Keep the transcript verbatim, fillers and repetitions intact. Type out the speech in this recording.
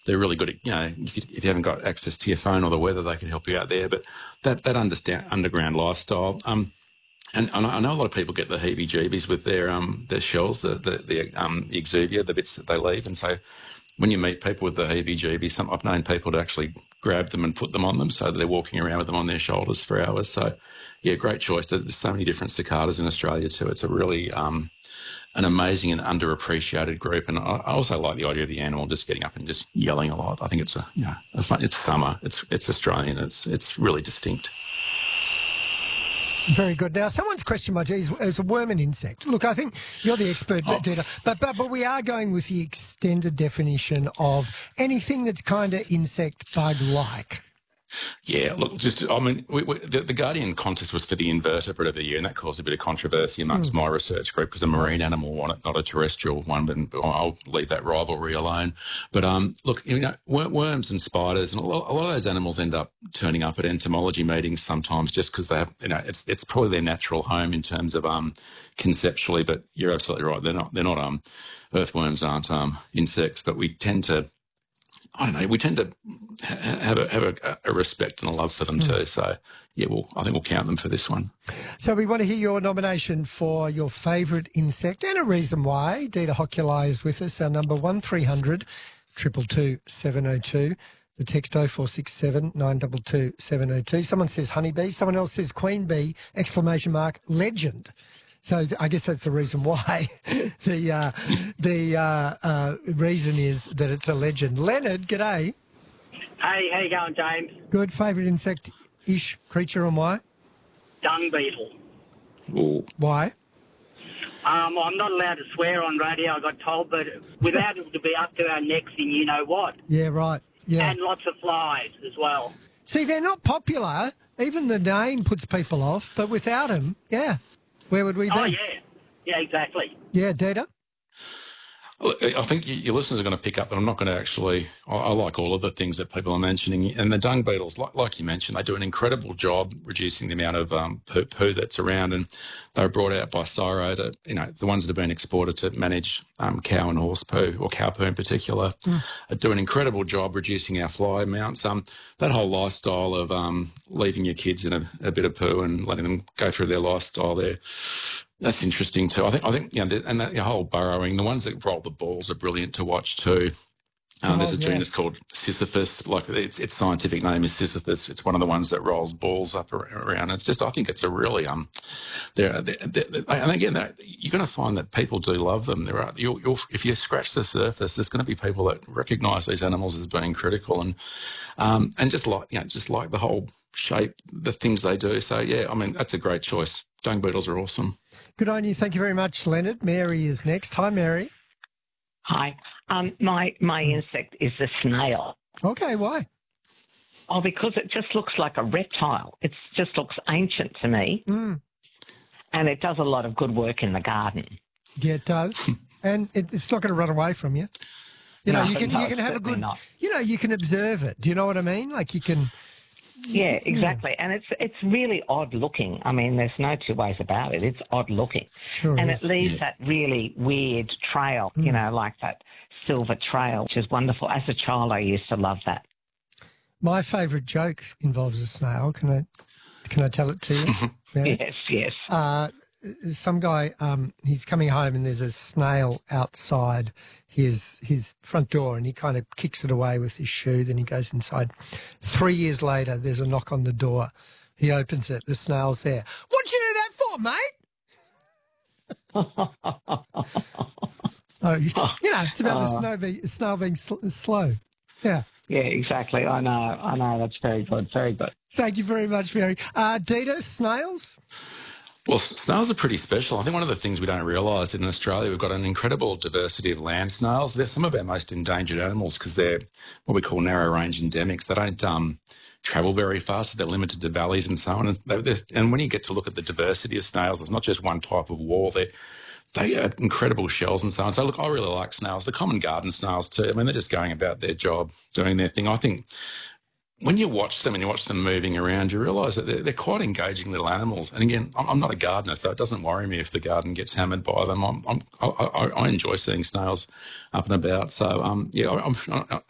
they're really good at, you know, if you, if you haven't got access to your phone or the weather, they can help you out there. But that, that understand, underground lifestyle, um, and I know a lot of people get the heebie-jeebies with their um their shells, the the, the um the exuvia, the bits that they leave, and so when you meet people with the heebie-jeebies, some I've known people to actually grab them and put them on them, so that they're walking around with them on their shoulders for hours. So, yeah, great choice. There's so many different cicadas in Australia too. It's a really um an amazing and underappreciated group, and I I also like the idea of the animal just getting up and just yelling a lot. I think it's a you know a fun. It's summer. It's it's Australian. It's it's really distinct. Very good. Now, someone's question, my geez, is a worm an insect? Look, I think you're the expert, Oh. Dita, but, but but we are going with the extended definition of anything that's kind of insect bug-like. Yeah, look, just I mean, we, we, the, the Guardian contest was for the invertebrate of the year, and that caused a bit of controversy amongst mm. my research group because a marine animal won it, not a terrestrial one. But I'll leave that rivalry alone. But um, look, you know, worms and spiders, and a lot, a lot of those animals end up turning up at entomology meetings sometimes just because they have, you know, it's it's probably their natural home in terms of um conceptually. But you're absolutely right; they're not they're not um earthworms aren't um insects, but we tend to. I don't know. We tend to have a have a, a respect and a love for them too. So yeah, well, I think we'll count them for this one. So we want to hear your nomination for your favourite insect and a reason why. Dita Hoculi is with us. Our number one three hundred two two two seven oh two. The text oh four six seven nine two two seven oh two. Someone says honeybee. Someone else says queen bee. Exclamation mark legend. So I guess that's the reason why. the uh, the uh, uh, reason is that it's a legend. Leonard, g'day. Hey, how you going, James? Good. Favourite insect-ish creature and why? Dung beetle. Ooh. Why? Um, I'm not allowed to swear on radio, I got told, but without it to be up to our necks in you know what. Yeah, right. Yeah. And lots of flies as well. See, they're not popular. Even the name puts people off, but without them, yeah. Where would we be? Oh, yeah. Yeah, exactly. Yeah, Dita? I think your listeners are going to pick up, but I'm not going to actually. I, I like all of the things that people are mentioning, and the dung beetles, like, like you mentioned, they do an incredible job reducing the amount of um, poo, poo that's around, and they were brought out by CSIRO to, you know, the ones that have been exported to manage um, cow and horse poo, or cow poo in particular, mm. do an incredible job reducing our fly amounts. Um, that whole lifestyle of um, leaving your kids in a, a bit of poo and letting them go through their lifestyle there. That's interesting too. I think, I think, you know, and that the whole burrowing, the ones that roll the balls are brilliant to watch too. Um, oh, there's a yeah. genus called Sisyphus. Like its its scientific name is Sisyphus. It's one of the ones that rolls balls up around. It's just, I think it's a really um, they're, they're, they're, and again, you're going to find that people do love them. There are, you'll, you'll, if you scratch the surface, there's going to be people that recognise these animals as being critical and um, and just like you know, just like the whole shape, the things they do. So yeah, I mean, that's a great choice. Dung beetles are awesome. Good on you. Thank you very much, Leonard. Mary is next. Hi, Mary. Hi. Um, my my insect is a snail. Okay, why? Oh, because it just looks like a reptile. It just looks ancient to me. Mm. And it does a lot of good work in the garden. Yeah, it does. And it, it's not going to run away from you. You know, no, you can no, you can have a good, not. you know, you can observe it. Do you know what I mean? Like you can... Yeah, exactly. And it's it's really odd looking. I mean, there's no two ways about it. It's odd looking. Sure and is. it leaves yeah. that really weird trail, mm. you know, like that silver trail, which is wonderful. As a child, I used to love that. My favourite joke involves a snail. Can I can I tell it to you? Yeah. Yes, yes. Uh, some guy, um, he's coming home and there's a snail outside his his front door and he kind of kicks it away with his shoe. Then he goes inside. Three years later, there's a knock on the door. He opens it. The snail's there. What'd you do that for, mate? oh, you, you know, it's about uh, the snail being, snail being sl- slow. Yeah. Yeah, exactly. I know. I know. That's very good. Very good. Thank you very much, Mary. Uh, Dita, snails? Well, snails are pretty special. I think one of the things we don't realise in Australia, we've got an incredible diversity of land snails. They're some of our most endangered animals because they're what we call narrow-range endemics. They don't um, travel very fast. So they're limited to valleys and so on. And, they're, and when you get to look at the diversity of snails, it's not just one type of wall. They're, they have incredible shells and so on. So, look, I really like snails. The common garden snails too. I mean, they're just going about their job, doing their thing. I think when you watch them and you watch them moving around, you realise that they're, they're quite engaging little animals. And again, I'm, I'm not a gardener, so it doesn't worry me if the garden gets hammered by them. I'm, I'm, I, I, I enjoy seeing snails up and about. So, um, yeah, I'm, I,